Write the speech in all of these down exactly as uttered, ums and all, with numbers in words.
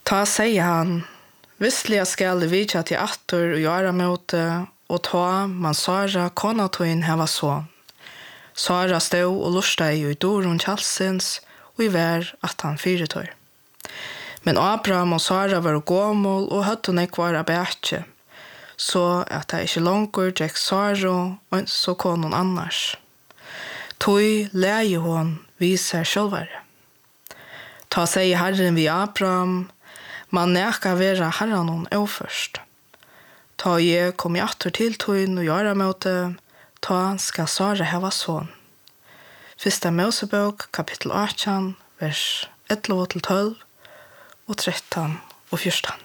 Ta sier han, visselig skal det vidtja til atter og gjøre møte, og ta man Sara kona tøyen heva sånn. Sara stod og lurte i doron kjallsins, og i vær at han fyretør. Men Abraham og Sara var gåmål og høtte hun ikke være bætje, så at det ikke langer gikk Sara og så konen annars. Tøy leie hun viser sjølvare. Ta sier Herren vi Abraham, man neka vera herran hon overførst. Ta jeg kom i atter til tøyen og gjøre møte, ta skal Sara heva sånn. Fyrsta Mosebok, kapittel arton, vers elleve til tolv, og tretton og fjorton.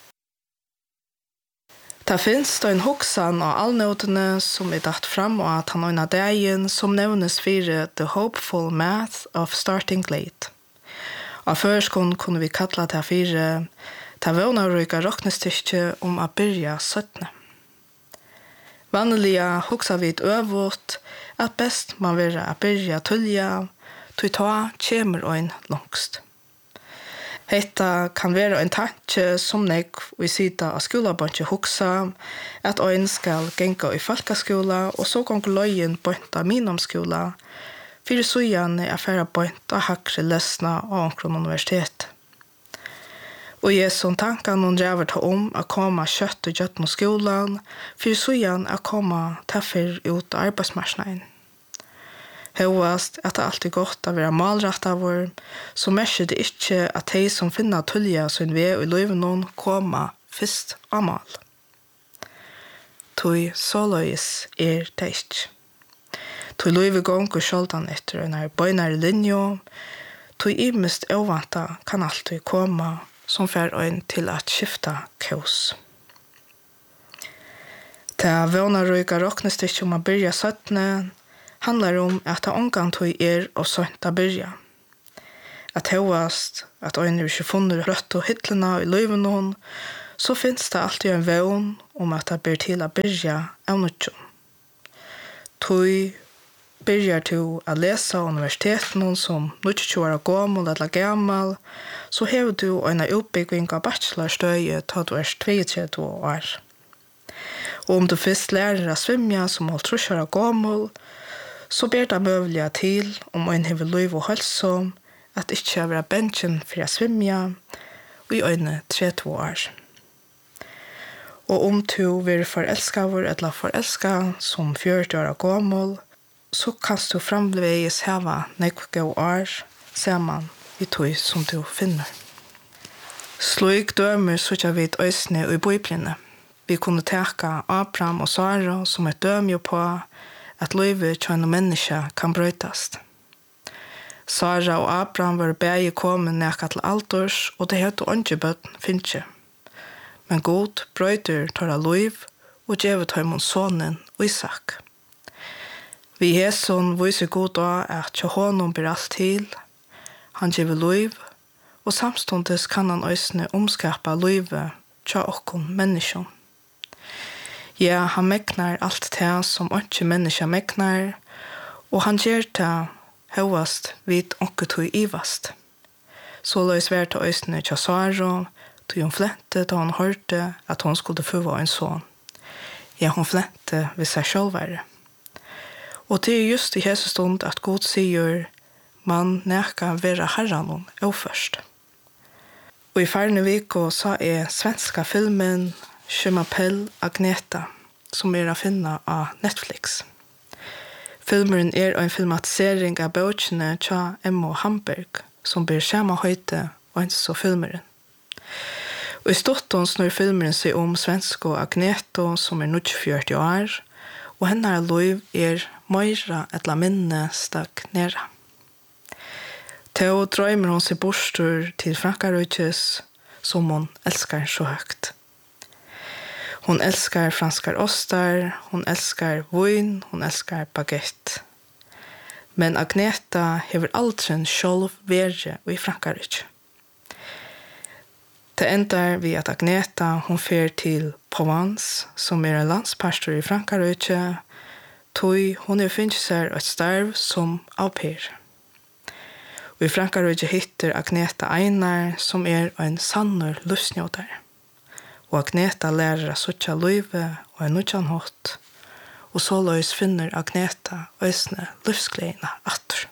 Det finnes da en hoksan av allnotene som er datt fram og at han øyne dagen som nevnes fire The Hopeful Math of Starting Late. Av førskånd kunne vi kalla det fire ta vånarryka roknestyrke om å byrja søttene. Vanliga hoksa vi et øvått at best man vera å byrja tullja, tog ta kjemer øyn langst. Hetta kan vera en tanke som nek vi sida av skolabantje hoksa at øyn skal genga i folkaskola og så gong løyen bøynta minomskola fyrir sujan er affæra bøynta hakre lesna av omkron universitet. Og jeg som tanken noen drever ta om å komme kjøtt og kjøtt mot skolen, fyrir sujan å komme taffer ut av arbeidsmarsnaden. Høyest at det alltid godt å være malrett av vår, så merker det ikke at de som finner tullja sin ved i løyven noen komme først av mal. Tøy så løys er det ikke. Tøy løyve gong og skjoldan etter en bøynare linje, tøy imest ovanta kan alltid komme som får øyn til at skifta kos. Det vånarøyga roknestykket om å byrja søttene handlar om at det omgang tøy er og sønt å byrja. At høyast at øyn er ikke funnet rødt og hittlene i løyven noen, så finnes det alltid en vån om at det blir til å byrja av nødjon. Tøy byrjar du å lese universiteten som nødvendig er gammel eller gammel, så hever du en utbygging av bachelorstøye til du er trettitre år. Og om du først lærer å svimja som holdt trusjer av gammel, så ber det møvelig til om en hever løyv og helse at ikke være bensjen for å svimja og i øyne tretti år. Og om du vil forelskaver eller forelska som fjørti år av gammel, så kan du framleis heva nekve år saman i tøy som du finner. Slik dømer så ikke vi et øysene i bøyplene. Vi kunne teka Abraham og Sara som et dømjo på at livet til en menneske kan brøytast. Sara og Abraham var begge kommet nekka til alders, og det heter ikke bøtten finnes. Men god brøyter tar av liv og gjevet høymon sonen Isak. Vi hæson viser god da at til honom blir alt til, han giver liv, og samstundes kan han øysene omskapa livet til okkon menneskjon. Ja, han meknar alt det som ikke mennesker meknar, og han gjør det høyest vid okketøy ivast. Så løs vært til øysene til Sara, til hun flente da hun hørte at hun skulle få en son. Ja, hun flente ved seg sjølvare. Og det er just i hese stund at God sier man neka vera herran hon overførst. Og i færne viko så er svenska filmen Schumapel Agneta, som er å finne av Netflix. Filmen er en filmatisering av bøkene til Emmo Hamberg, som blir samme høyde og ikke så filmeren. Og i storten snur filmeren seg om svenska Agneta, som er nittifire år, og henne liv er møyra etla minne stagnera. Til drømmer hun seg bostur til Frankarøyes, som hun elskar så høgt. Hon elskar franskar ostar, hon elskar vin, hon elskar baguette. Men Agneta hever aldri sjálv verre i Frankarøyes. Det endar vi at Agneta hon fer til Provence, som er en landspastor i Frankarøyes, tog hon er finnes seg et starv som au pair. Vi Frankrike hittar Agneta Einar som er en sannur livsnjøter. Og Agneta lærer å suttja løyve og en nødjan hatt. Og så løys finner Agneta øysene livsgleina atter.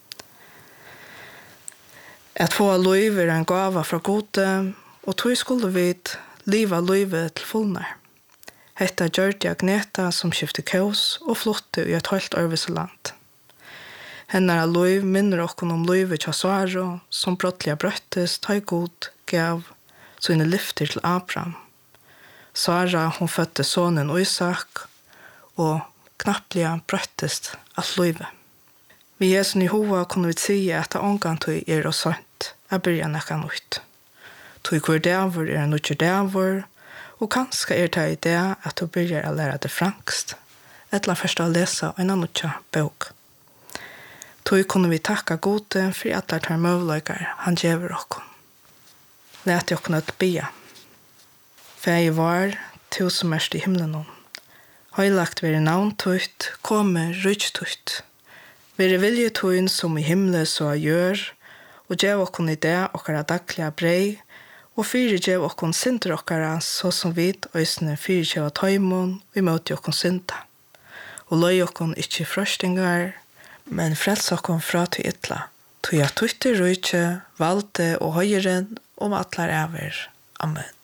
At få løyve er en gava fra gode, og tog skulle vi liva løyve til fullnar. Hetta gjørte Agneta som skifte kaos og flotte i et helt øyviseland. Hennar løyv minner okkon om løyve tja Saro, som brottliga brøttes, ta i god, gav sine lyfter til Abraham. Sara, hon fødte sonen Isak, og knappliga brøttes alt løyve. Vi Jesu Jehova kunne vi si at det omgantøy er og sant, er byrja nekka nytt. Tøy hver dævor er en nødger dævor, og kanskje er det i det at du byrjar å lære det frankst, eller først å lese en nødger bok. Tøy kunne vi takka gode for alle tar møvløykar han gjever okkom. Læt jeg kunne bia. Fæg var, to som erst i himmelen om. Høylagt veri navn tøyt, komme rydt tøyt. Veri vilje tøyn som i himmelen så gjør, og gjev okkom i det okkara dagliga brei, og fyrir gjev okkom synder okkara så som vid øysene fyrir gjev tøymon, vi møter okkom synda. Og løy okkom ikkje frøstingar, men frels okkom fra til ytla. Tøy at tøyte røyke, valde og høyren om atlar æver. Amen.